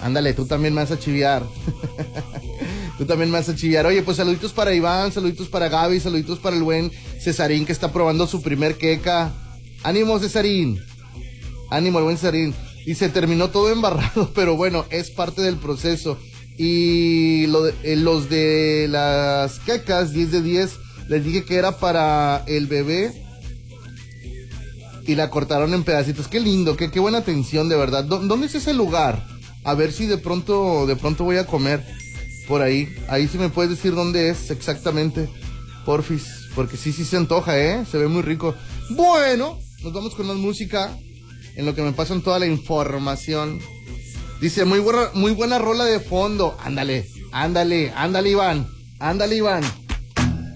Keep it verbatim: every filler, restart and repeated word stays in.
Ándale, tú también me vas a chiviar. Tú también me vas a chiviar. Oye, pues saluditos para Iván, saluditos para Gaby, saluditos para el buen Cesarín que está probando su primer queca. Ánimo, Cesarín. Ánimo, el buen Cesarín. Y se terminó todo embarrado, pero bueno, es parte del proceso. Y lo de, eh, los de las quecas, diez de diez, les dije que era para el bebé y la cortaron en pedacitos. Qué lindo, qué, qué buena atención, de verdad. ¿Dó, ¿Dónde es ese lugar? A ver si de pronto, de pronto voy a comer por ahí. Ahí sí me puedes decir dónde es exactamente, porfis, porque sí, sí se antoja, ¿eh? Se ve muy rico. Bueno, nos vamos con más música en lo que me pasan toda la información. Dice, muy buena, muy buena rola de fondo. Ándale, ándale, ándale, Iván. Ándale, Iván.